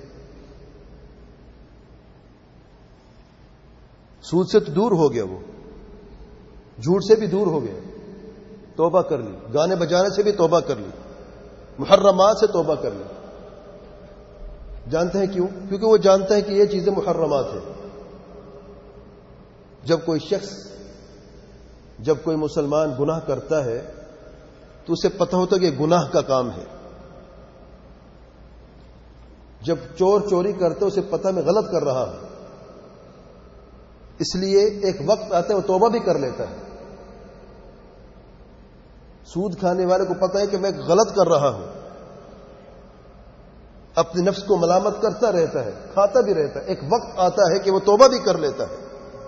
سود سے تو دور ہو گیا، وہ جھوٹ سے بھی دور ہو گیا، توبہ کر لی. گانے بجانے سے بھی توبہ کر لی، محرمات سے توبہ کر لی. جانتے ہیں کیوں؟ کیونکہ وہ جانتا ہے کہ یہ چیزیں محرمات ہیں. جب کوئی شخص، جب کوئی مسلمان گناہ کرتا ہے تو اسے پتہ ہوتا ہے کہ یہ گناہ کا کام ہے. جب چور چوری کرتا ہے اسے پتہ میں غلط کر رہا ہوں، اس لیے ایک وقت آتا ہے وہ توبہ بھی کر لیتا ہے. سود کھانے والے کو پتہ ہے کہ میں غلط کر رہا ہوں، اپنے نفس کو ملامت کرتا رہتا ہے، کھاتا بھی رہتا ہے. ایک وقت آتا ہے کہ وہ توبہ بھی کر لیتا ہے.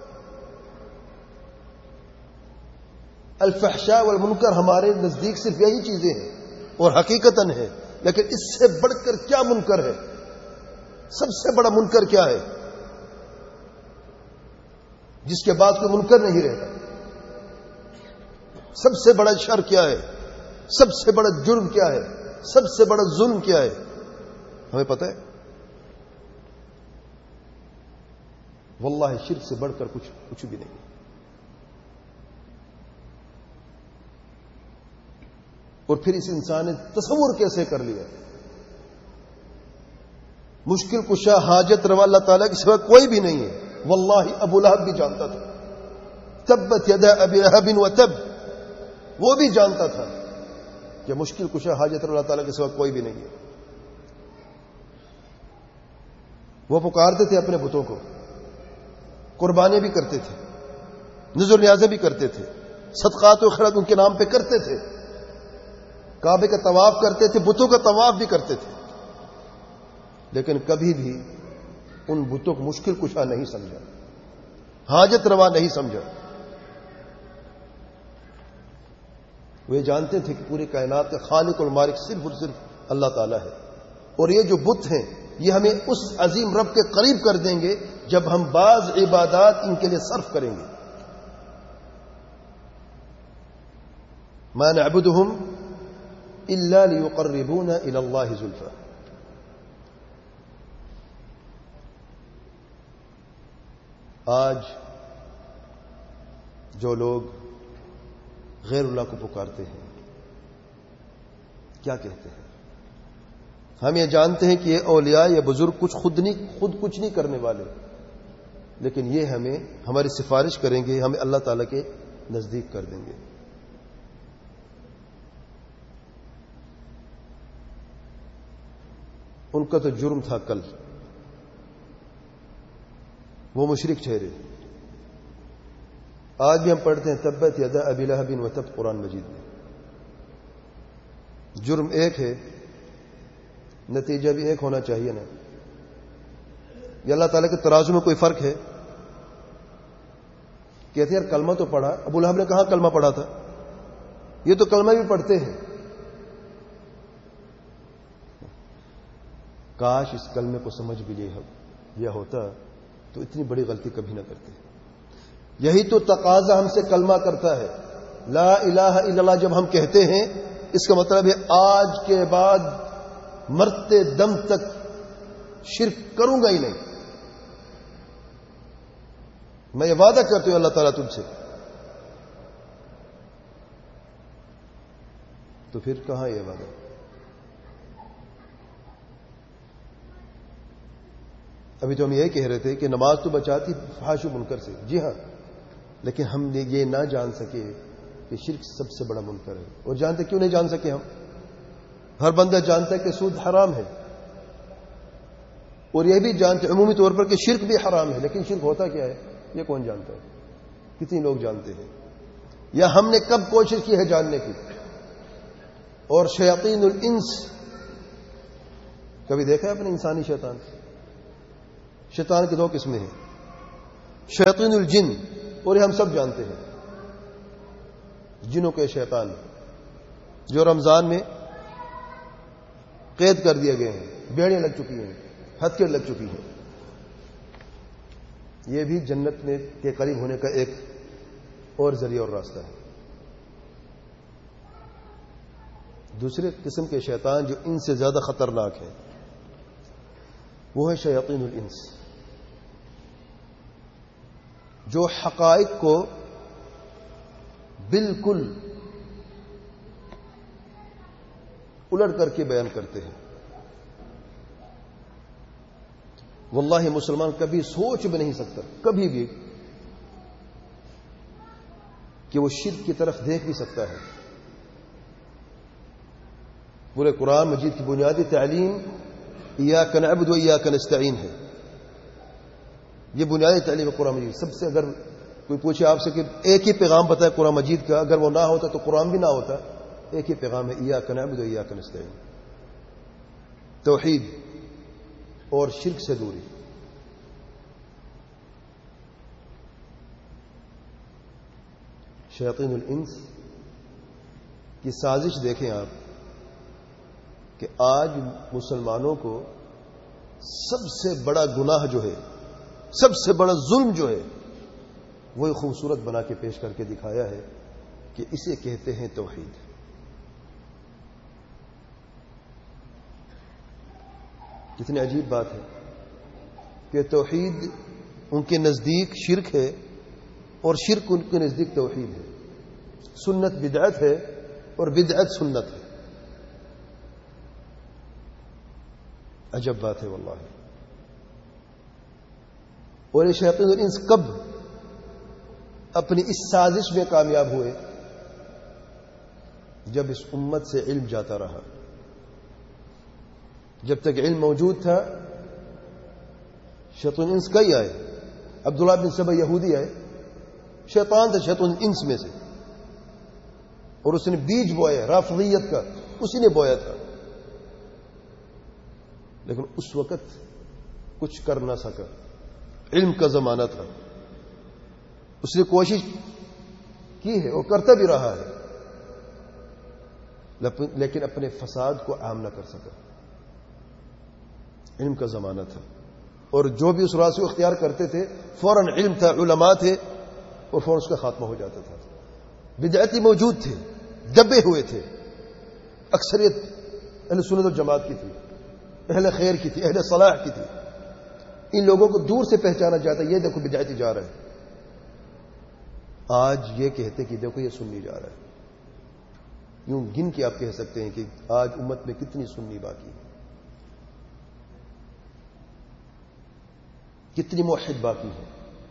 الفحشاء والمنکر ہمارے نزدیک صرف یہی چیزیں ہیں اور حقیقتاً ہے، لیکن اس سے بڑھ کر کیا منکر ہے؟ سب سے بڑا منکر کیا ہے جس کے بعد کوئی منکر نہیں رہتا؟ سب سے بڑا شر کیا ہے؟ سب سے بڑا جرم کیا ہے؟ سب سے بڑا ظلم کیا ہے؟ ہمیں پتہ ہے؟ واللہ شرک سے بڑھ کر کچھ بھی نہیں. اور پھر اس انسان نے تصور کیسے کر لیا؟ مشکل کشا حاجت روا اللہ تعالیٰ کے سوا کوئی بھی نہیں ہے. واللہ ابو لہب بھی جانتا تھا، تبت یدا ابی لہب وتب، وہ بھی جانتا تھا کہ مشکل کشا حاجت روا اللہ تعالیٰ کے سوا کوئی بھی نہیں ہے. وہ پکارتے تھے اپنے بتوں کو، قربانیاں بھی کرتے تھے، نذر نیازیں بھی کرتے تھے، صدقات و خیرات ان کے نام پہ کرتے تھے، کعبے کا طواف کرتے تھے، بتوں کا طواف بھی کرتے تھے، لیکن کبھی بھی ان بتوں کو مشکل کشا نہیں سمجھا، حاجت روا نہیں سمجھا. وہ جانتے تھے کہ پوری کائنات کا خالق اور مالک صرف اور صرف اللہ تعالیٰ ہے، اور یہ جو بت ہیں یہ ہمیں اس عظیم رب کے قریب کر دیں گے جب ہم بعض عبادات ان کے لیے صرف کریں گے. ما نعبدهم الا ليقربونا الى الله زلفى. آج جو لوگ غیر اللہ کو پکارتے ہیں کیا کہتے ہیں؟ ہم یہ جانتے ہیں کہ یہ اولیاء یا بزرگ خود کچھ نہیں کرنے والے، لیکن یہ ہمیں ہماری سفارش کریں گے، ہمیں اللہ تعالیٰ کے نزدیک کر دیں گے. ان کا تو جرم تھا کل، وہ مشرک ٹھہرے. آج بھی ہم پڑھتے ہیں تبت یدا ابی لہب وتب قرآن مجید میں. جرم ایک ہے، نتیجہ بھی ایک ہونا چاہیے نا. یہ اللہ تعالیٰ کے ترازو میں کوئی فرق ہے؟ کہتے ہیں یار کلمہ تو پڑھا. ابو لہب نے کہاں کلمہ پڑھا تھا؟ یہ تو کلمہ بھی پڑھتے ہیں. کاش اس کلمے کو سمجھ بھی لیا ہوتا تو اتنی بڑی غلطی کبھی نہ کرتے. یہی تو تقاضا ہم سے کلمہ کرتا ہے. لا الہ الا اللہ جب ہم کہتے ہیں اس کا مطلب ہے آج کے بعد مرتے دم تک شرک کروں گا ہی نہیں. میں یہ وعدہ کرتا ہوں اللہ تعالیٰ تم سے. تو پھر کہاں یہ وعدہ؟ ابھی تو ہم یہ کہہ رہے تھے کہ نماز تو بچاتی فحش و منکر سے. جی ہاں، لیکن ہم نے یہ نہ جان سکے کہ شرک سب سے بڑا منکر ہے. اور جانتے کیوں نہیں جان سکے ہم؟ ہر بندہ جانتا ہے کہ سود حرام ہے، اور یہ بھی جانتے عمومی طور پر کہ شرک بھی حرام ہے، لیکن شرک ہوتا کیا ہے یہ کون جانتا ہے؟ کتنی لوگ جانتے ہیں؟ یا ہم نے کب کوشش کی ہے جاننے کی؟ اور شیاطین الانس کبھی دیکھا ہے اپنے انسانی شیطان؟ شیطان کی دو قسمیں ہیں، شیاطین الجن، اور یہ ہم سب جانتے ہیں. جنوں کے شیطان جو رمضان میں قید کر دیے گئے ہیں، بیڑیاں لگ چکی ہیں، ہتھکڑ لگ چکی ہیں، یہ بھی جنت میں کے قریب ہونے کا ایک اور ذریعہ اور راستہ ہے۔ دوسرے قسم کے شیطان جو ان سے زیادہ خطرناک ہیں وہ ہے شیاطین الانس، جو حقائق کو بالکل الٹ کر کے بیان کرتے ہیں۔ واللہ مسلمان کبھی سوچ بھی نہیں سکتا کبھی بھی کہ وہ شرک کی طرف دیکھ بھی سکتا ہے۔ پورے قرآن مجید کی بنیادی تعلیم ایاک نعبد و ایاک نستعین ہے، یہ بنیادی تعلیم ہے قرآن مجید۔ سب سے اگر کوئی پوچھے آپ سے کہ ایک ہی پیغام بتائے قرآن مجید کا، اگر وہ نہ ہوتا تو قرآن بھی نہ ہوتا، ایک ہی پیغام ہے ایاک نعبد و ایاک نستعین، توحید اور شرک سے دوری۔ شیاطین الانس کی سازش دیکھیں آپ کہ آج مسلمانوں کو سب سے بڑا گناہ جو ہے، سب سے بڑا ظلم جو ہے، وہی خوبصورت بنا کے پیش کر کے دکھایا ہے کہ اسے کہتے ہیں توحید۔ کتنی عجیب بات ہے کہ توحید ان کے نزدیک شرک ہے اور شرک ان کے نزدیک توحید ہے، سنت بدعت ہے اور بدعت سنت ہے۔ عجب بات ہے واللہ۔ اور یہ شیاطین الانس کب اپنی اس سازش میں کامیاب ہوئے؟ جب اس امت سے علم جاتا رہا۔ جب تک علم موجود تھا شیطان الانس کئی آئے، عبداللہ بن سبا یہودی آئے، شیطان تھا شیطان الانس میں سے، اور اس نے بیج بویا رافضیت کا، اسی نے بویا تھا، لیکن اس وقت کچھ کر نہ سکا، علم کا زمانہ تھا۔ اس نے کوشش کی ہے اور کرتا بھی رہا ہے، لیکن اپنے فساد کو عام نہ کر سکا۔ علم کا زمانہ تھا، اور جو بھی اس راز کو اختیار کرتے تھے فوراً علم تھا، علماء تھے، اور فوراً اس کا خاتمہ ہو جاتا تھا۔ بدعتی موجود تھے، دبے ہوئے تھے، اکثریت اہل سنت و جماعت کی تھی، اہل خیر کی تھی، اہل صلاح کی تھی۔ ان لوگوں کو دور سے پہچانا جاتا ہے، یہ دیکھو بدعتی جا رہا ہے۔ آج یہ کہتے کہ دیکھو یہ سنی جا رہا ہے۔ یوں گن کے آپ کہہ سکتے ہیں کہ آج امت میں کتنی سنی باقی ہے، کتنی موحد باقی ہے۔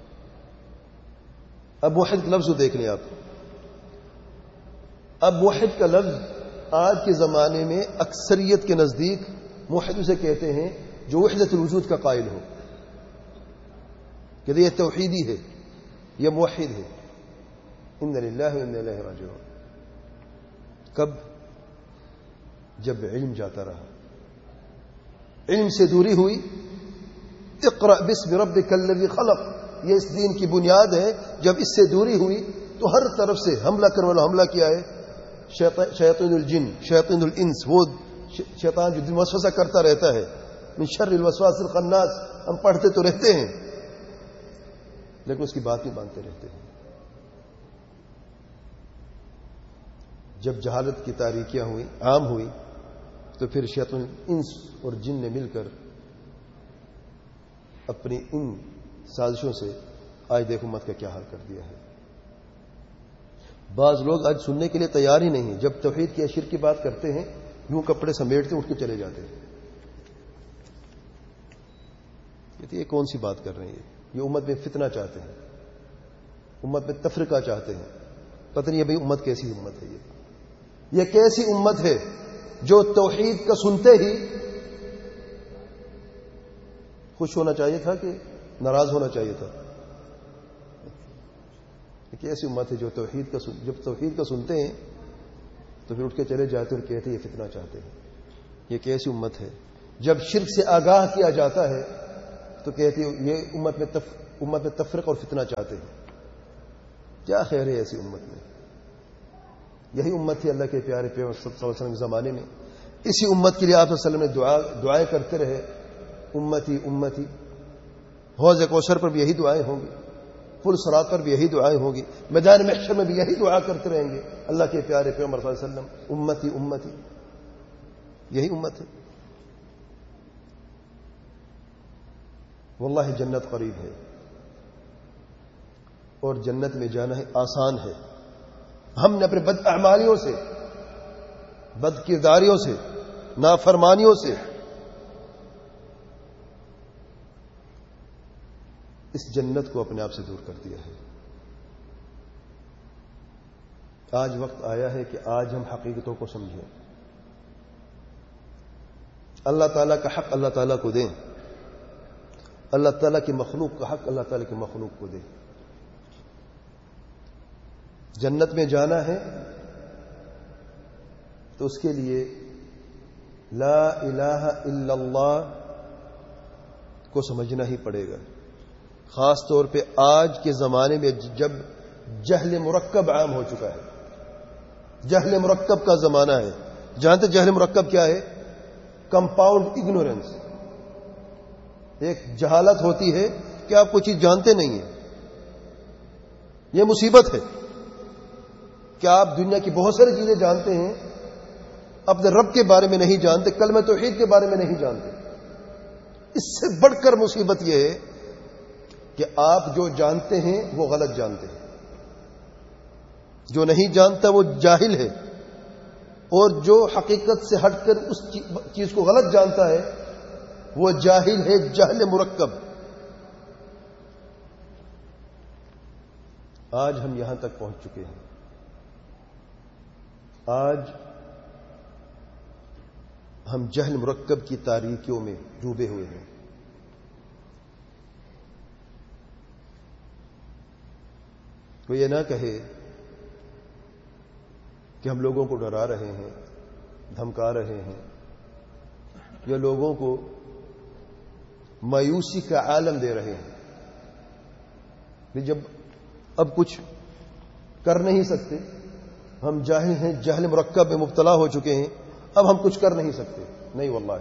اب موحد لفظ دیکھ لیں آپ، اب موحد کا لفظ آج کے زمانے میں اکثریت کے نزدیک موحد اسے کہتے ہیں جو وحدت الوجود کا قائل ہو، کہ یہ توحیدی ہے، یہ موحد ہے۔ ان للہ و انا الیہ راجعون۔ کب؟ جب علم جاتا رہا، علم سے دوری ہوئی۔ اقرأ باسم ربک الذی خلق، یہ اس دین کی بنیاد ہے۔ جب اس سے دوری ہوئی تو ہر طرف سے حملہ کرنے والا حملہ کیا ہے؟ شیاطین الجن، شیاطین الانس، وہ شیطان جو دن وسوسہ کرتا رہتا ہے۔ من شر الوسواس الخناس، ہم پڑھتے تو رہتے ہیں لیکن اس کی بات نہیں مانتے رہتے ہیں۔ جب جہالت کی تاریکیاں ہوئی، عام ہوئی، تو پھر شیطان الانس اور جن نے مل کر اپنی ان سازشوں سے آج دیکھو امت کا کیا حال کر دیا ہے۔ بعض لوگ آج سننے کے لیے تیار ہی نہیں ہیں، جب توحید کی شرک کی بات کرتے ہیں یوں کپڑے سمیٹتے اٹھ کے چلے جاتے ہیں۔ یہ کون سی بات کر رہے ہیں؟ یہ امت میں فتنہ چاہتے ہیں، امت میں تفرقہ چاہتے ہیں۔ پتہ نہیں بھائی امت کیسی امت ہے؟ یہ کیسی امت ہے جو توحید کا سنتے ہی خوش ہونا چاہیے تھا کہ ناراض ہونا چاہیے تھا؟ یہ کیسی امت ہے جو جب توحید کا سنتے ہیں تو پھر اٹھ کے چلے جاتے اور کہتے ہیں یہ فتنہ چاہتے ہیں؟ یہ کیسی امت ہے؟ جب شرک سے آگاہ کیا جاتا ہے تو کہتے ہیں یہ امت میں تفرق اور فتنہ چاہتے ہیں۔ کیا خیر ہے ایسی امت میں؟ یہی امت تھی اللہ کے پیارے پیغمبر صلی اللہ علیہ وسلم کے زمانے میں. اسی امت کے لیے آپ صلی اللہ علیہ وسلم نے دعائیں کرتے رہے, امتی امتی. حوض کوثر پر بھی یہی دعائیں ہوں گی, پل صراط پر بھی یہی دعائیں ہوں گی, میدان محشر میں بھی یہی دعا کرتے رہیں گے اللہ کے پیارے پیغمبر صلی اللہ علیہ وسلم, امتی امتی. یہی امت ہے. واللہ جنت قریب ہے, اور جنت میں جانا ہے آسان ہے. ہم نے اپنے بد اعمالیوں سے, بد کرداریوں سے, نافرمانیوں سے اس جنت کو اپنے آپ سے دور کر دیا ہے. آج وقت آیا ہے کہ آج ہم حقیقتوں کو سمجھیں, اللہ تعالیٰ کا حق اللہ تعالیٰ کو دیں, اللہ تعالیٰ کی مخلوق کا حق اللہ تعالیٰ کی مخلوق کو دیں. جنت میں جانا ہے تو اس کے لیے لا الہ الا اللہ کو سمجھنا ہی پڑے گا. خاص طور پہ آج کے زمانے میں جب جہل مرکب عام ہو چکا ہے. جہل مرکب کا زمانہ ہے. جانتے جہل مرکب کیا ہے؟ Compound ignorance. ایک جہالت ہوتی ہے کہ آپ کوئی چیز جانتے نہیں ہیں. یہ مصیبت ہے کہ آپ دنیا کی بہت ساری چیزیں جانتے ہیں, اپنے رب کے بارے میں نہیں جانتے, کلمہ توحید کے بارے میں نہیں جانتے. اس سے بڑھ کر مصیبت یہ ہے کہ آپ جو جانتے ہیں وہ غلط جانتے ہیں. جو نہیں جانتا وہ جاہل ہے, اور جو حقیقت سے ہٹ کر اس چیز کو غلط جانتا ہے وہ جاہل ہے, جہل مرکب. آج ہم یہاں تک پہنچ چکے ہیں. آج ہم جہل مرکب کی تاریکیوں میں ڈوبے ہوئے ہیں. وہ یہ نہ کہے کہ ہم لوگوں کو ڈرا رہے ہیں, دھمکا رہے ہیں, یا لوگوں کو مایوسی کا عالم دے رہے ہیں. جب اب کچھ کر نہیں سکتے, ہم جاہل ہیں, جہل مرکب میں مبتلا ہو چکے ہیں, اب ہم کچھ کر نہیں سکتے. نہیں واللہ.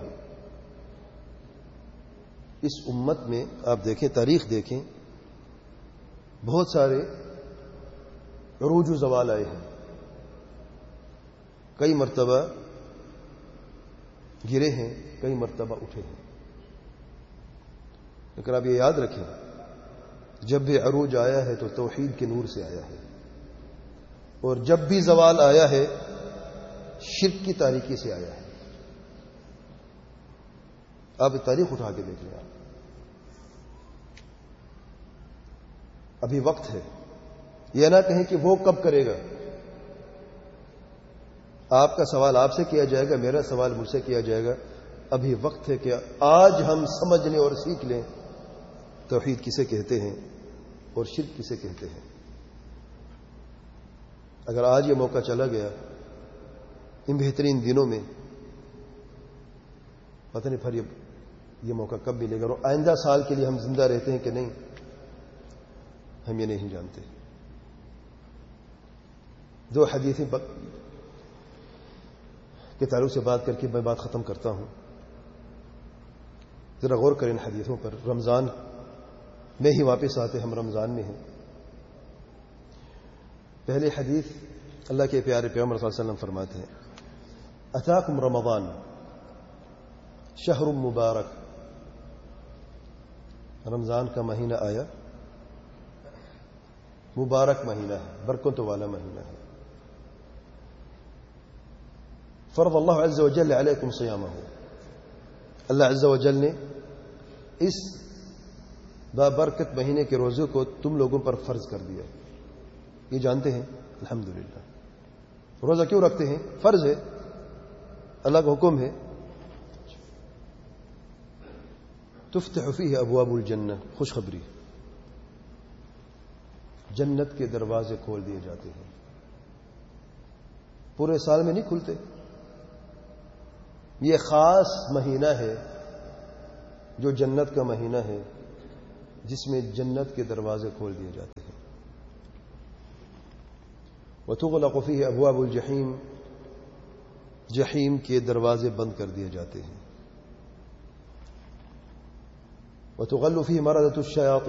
اس امت میں آپ دیکھیں, تاریخ دیکھیں, بہت سارے عروج و زوال آئے ہیں. کئی مرتبہ گرے ہیں, کئی مرتبہ اٹھے ہیں. لیکن آپ یہ یاد رکھیں, جب بھی عروج آیا ہے تو توحید کے نور سے آیا ہے, اور جب بھی زوال آیا ہے شرک کی تاریکی سے آیا ہے. آپ تاریخ اٹھا کے دیکھ لیں. ابھی وقت ہے. یہ نہ کہیں کہ وہ کب کرے گا. آپ کا سوال آپ سے کیا جائے گا, میرا سوال مجھ سے کیا جائے گا. ابھی وقت ہے کہ آج ہم سمجھ لیں اور سیکھ لیں توحید کسے کہتے ہیں اور شرک کسے کہتے ہیں. اگر آج یہ موقع چلا گیا, ان بہترین دنوں میں, پتہ نہیں پھر یہ موقع کب ملے گا, اور آئندہ سال کے لیے ہم زندہ رہتے ہیں کہ نہیں, ہم یہ نہیں جانتے. دو حدیثیں کے تعلق سے بات کر کے میں بات ختم کرتا ہوں. ذرا غور کریں حدیثوں پر. رمضان میں ہی واپس آتے, ہم رمضان میں ہیں. پہلے حدیث اللہ کے پیارے پیغمبر صلی اللہ علیہ وسلم فرماتے ہیں, اتاکم رمضان شہر مبارک. رمضان کا مہینہ آیا, مبارک مہینہ ہے, برکتوں والا مہینہ ہے. فرض اللہ عز وجل علیکم صیامہ. اللہ عز وجل نے اس بابرکت مہینے کے روزے کو تم لوگوں پر فرض کر دیا. یہ جانتے ہیں الحمدللہ. روزہ کیوں رکھتے ہیں؟ فرض ہے, اللہ کا حکم ہے. تفتح فیہ ابواب الجنہ. خوشخبری, جنت کے دروازے کھول دیے جاتے ہیں. پورے سال میں نہیں کھلتے. یہ خاص مہینہ ہے جو جنت کا مہینہ ہے, جس میں جنت کے دروازے کھول دیے جاتے ہیں. وتغلق فيه ابواب الجحیم، جحیم کے دروازے بند کر دیے جاتے ہیں. وتغل فيه مردة الشیاطین،